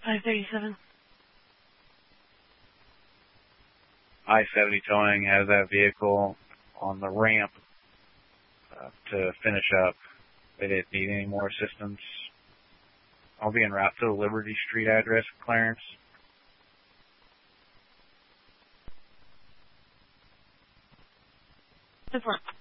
537. I-70 towing has that vehicle on the ramp to finish up. They didn't need any more assistance. I'll be en route to the Liberty Street address, Clarence. Good work.